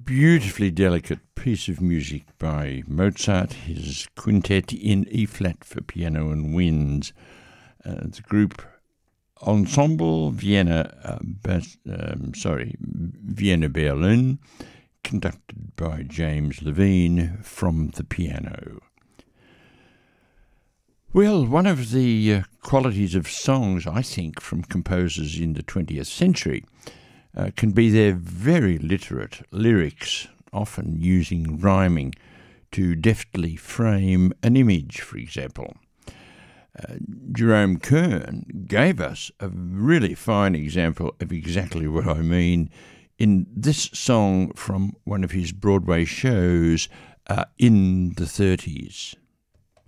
beautifully delicate piece of music by Mozart, his quintet in E-flat for piano and winds. The group Ensemble Vienna, Vienna Berlin, conducted by James Levine from the piano. Well, one of the qualities of songs, I think, from composers in the 20th century can be their very literate lyrics, often using rhyming to deftly frame an image, for example. Jerome Kern gave us a really fine example of exactly what I mean in this song from one of his Broadway shows in the 30s.